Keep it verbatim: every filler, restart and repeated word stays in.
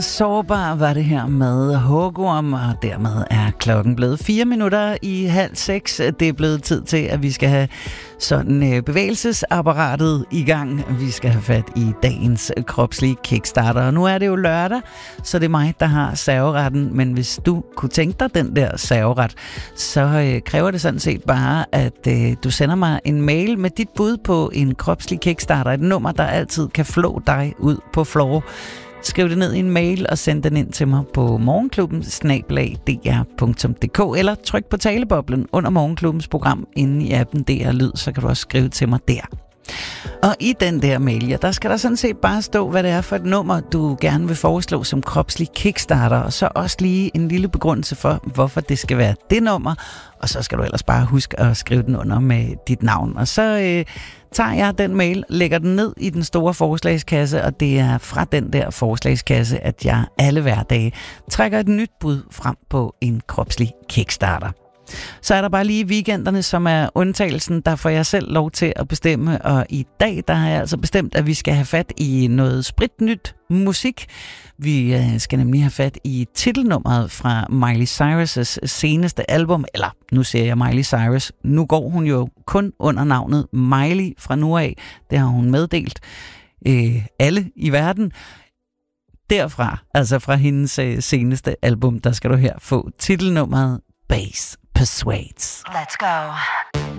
Sårbar var det her med Hugorm, og dermed er klokken blevet fire minutter i halv seks. Det er blevet tid til, at vi skal have sådan bevægelsesapparatet i gang. Vi skal have fat i dagens kropslige kickstarter. Og nu er det jo lørdag, så det er mig, der har serveretten. Men hvis du kunne tænke dig den der serveret, så øh, kræver det sådan set bare, at øh, du sender mig en mail med dit bud på en kropslig kickstarter. Et nummer, der altid kan flå dig ud på floor. Skriv det ned i en mail og send den ind til mig på morgenklubben snabel-a d r punktum d k eller tryk på taleboblen under Morgenklubbens program inde i appen D R Lyd, så kan du også skrive til mig der. Og i den der mail, ja, der skal der sådan set bare stå, hvad det er for et nummer, du gerne vil foreslå som kropslig kickstarter, og så også lige en lille begrundelse for, hvorfor det skal være det nummer, og så skal du ellers bare huske at skrive den under med dit navn. Og så øh, tager jeg den mail, lægger den ned i den store forslagskasse, og det er fra den der forslagskasse, at jeg alle hverdage trækker et nyt bud frem på en kropslig kickstarter. Så er der bare lige weekenderne, som er undtagelsen. Der får jeg selv lov til at bestemme, og i dag der har jeg altså bestemt, at vi skal have fat i noget spritnyt musik. Vi skal nemlig have fat i titelnummeret fra Miley Cyrus' seneste album, eller nu siger jeg Miley Cyrus. Nu går hun jo kun under navnet Miley fra nu af. Det har hun meddelt øh, alle i verden. Derfra, altså fra hendes øh, seneste album, der skal du her få titelnummeret Bass Persuades. Let's go.